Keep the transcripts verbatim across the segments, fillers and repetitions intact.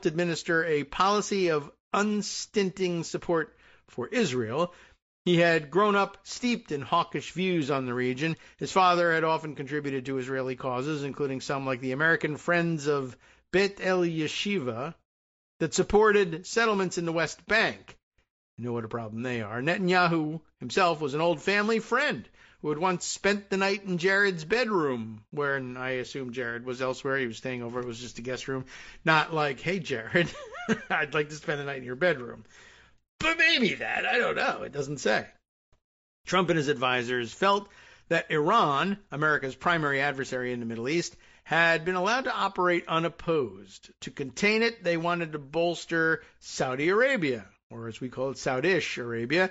administer a policy of unstinting support for Israel. He had grown up steeped in hawkish views on the region. His father had often contributed to Israeli causes, including some like the American Friends of Bet El Yeshiva that supported settlements in the West Bank. You know what a problem they are. Netanyahu himself was an old family friend who had once spent the night in Jared's bedroom, where I assume Jared was elsewhere. He was staying over. It was just a guest room. Not like, hey, Jared, I'd like to spend the night in your bedroom. But maybe that. I don't know. It doesn't say. Trump and his advisors felt that Iran, America's primary adversary in the Middle East, had been allowed to operate unopposed. To contain it, they wanted to bolster Saudi Arabia, or as we call it, Saudish Arabia,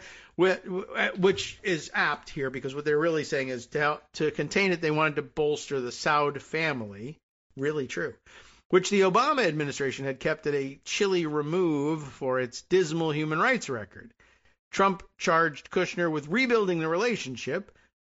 which is apt here because what they're really saying is to, to contain it, they wanted to bolster the Saud family. Really true. Which the Obama administration had kept at a chilly remove for its dismal human rights record. Trump charged Kushner with rebuilding the relationship.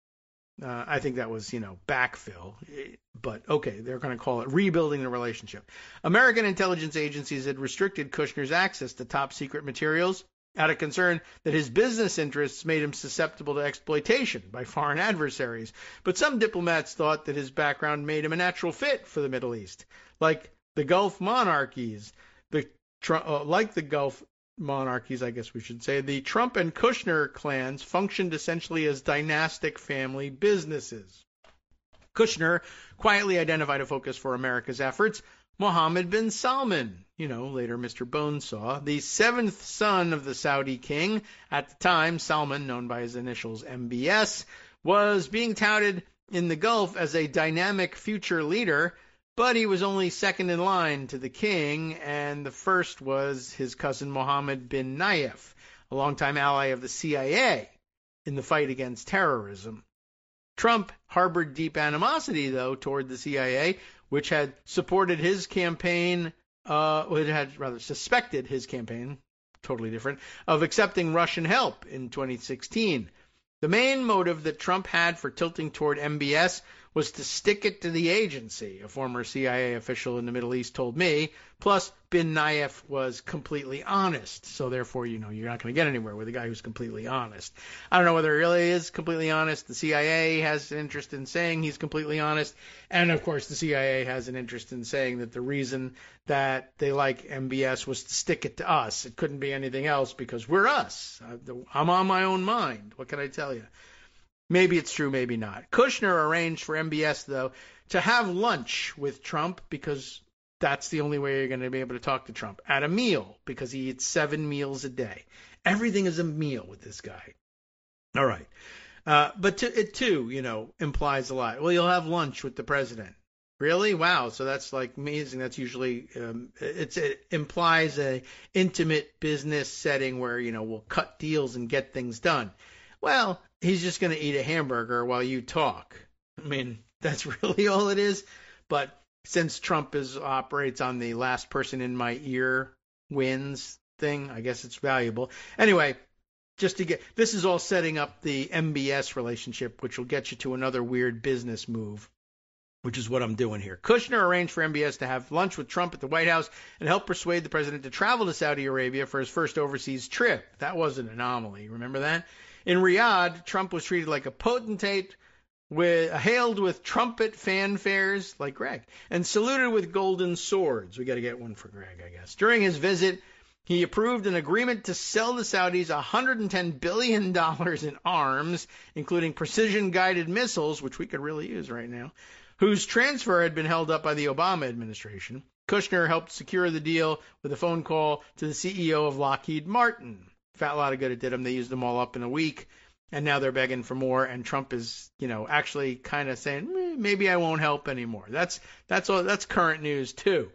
Uh, I think that was, you know, backfill. But, okay, they're going to call it rebuilding the relationship. American intelligence agencies had restricted Kushner's access to top-secret materials out of concern that his business interests made him susceptible to exploitation by foreign adversaries. But some diplomats thought that his background made him a natural fit for the Middle East, like the Gulf monarchies, the uh, like the Gulf monarchies, I guess we should say. The Trump and Kushner clans functioned essentially as dynastic family businesses. Kushner quietly identified a focus for America's efforts, Mohammed bin Salman, you know, later Mister Bonesaw, the seventh son of the Saudi king. At the time, Salman, known by his initials M B S, was being touted in the Gulf as a dynamic future leader, but he was only second in line to the king, and the first was his cousin Mohammed bin Nayef, a longtime ally of the C I A in the fight against terrorism. Trump harbored deep animosity, though, toward the C I A, which had supported his campaign, uh, it had rather suspected his campaign, totally different, of accepting Russian help in twenty sixteen. The main motive that Trump had for tilting toward M B S was to stick it to the agency, a former C I A official in the Middle East told me. Plus, bin Nayef was completely honest. So therefore, you know, you're not going to get anywhere with a guy who's completely honest. I don't know whether he really is completely honest. The C I A has an interest in saying he's completely honest. And, of course, the C I A has an interest in saying that the reason that they like M B S was to stick it to us. It couldn't be anything else because we're us. I'm on my own mind. What can I tell you? Maybe it's true, maybe not. Kushner arranged for M B S, though, to have lunch with Trump because that's the only way you're going to be able to talk to Trump. At a meal, because he eats seven meals a day. Everything is a meal with this guy. All right. Uh, but to, it, too, you know, implies a lot. Well, you'll have lunch with the president. Really? Wow. So that's like amazing. That's usually, um, it's, it implies a intimate business setting where, you know, we'll cut deals and get things done. Well, he's just going to eat a hamburger while you talk. I mean, that's really all it is. But since Trump is operates on the last person in my ear wins thing, I guess it's valuable. Anyway, just to get this is all setting up the M B S relationship, which will get you to another weird business move, which is what I'm doing here. Kushner arranged for M B S to have lunch with Trump at the White House and help persuade the president to travel to Saudi Arabia for his first overseas trip. That was an anomaly. Remember that? In Riyadh, Trump was treated like a potentate, with, hailed with trumpet fanfares, like Greg, and saluted with golden swords. We got to get one for Greg, I guess. During his visit, he approved an agreement to sell the Saudis one hundred ten billion dollars in arms, including precision-guided missiles, which we could really use right now, whose transfer had been held up by the Obama administration. Kushner helped secure the deal with a phone call to the C E O of Lockheed Martin. Fat lot of good it did them. They used them all up in a week, and now they're begging for more. And Trump is, you know, actually kind of saying, eh, maybe I won't help anymore. That's that's all. That's current news too.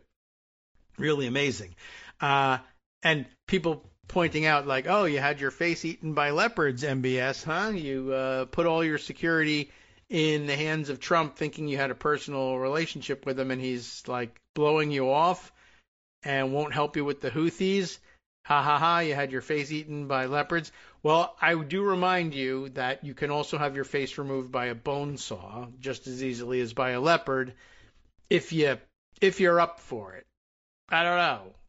Really amazing. Uh, and people pointing out like, oh, you had your face eaten by leopards, M B S, huh? You uh, put all your security in the hands of Trump, thinking you had a personal relationship with him, and he's like blowing you off and won't help you with the Houthis. Ha ha ha, you had your face eaten by leopards. Well, I do remind you that you can also have your face removed by a bone saw just as easily as by a leopard if you if you're up for it. I don't know.